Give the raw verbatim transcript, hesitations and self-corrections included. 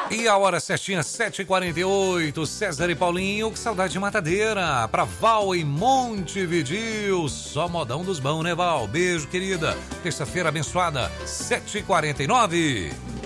E a hora certinha, sete e quarenta e oito, César e Paulinho, que saudade de matadeira, pra Val em Montevidil, só modão dos bons, né, Val? Beijo, querida, terça-feira abençoada, sete e quarenta e nove.